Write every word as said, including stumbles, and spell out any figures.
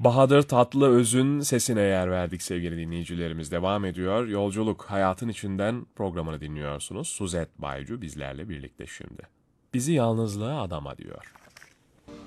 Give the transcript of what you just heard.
Bahadır Tatlıöz'ün sesine yer verdik sevgili dinleyicilerimiz. Devam ediyor. Yolculuk Hayatın İçinden programını dinliyorsunuz. Suzet Baycu bizlerle birlikte şimdi. Bizi yalnızlığa adama diyor.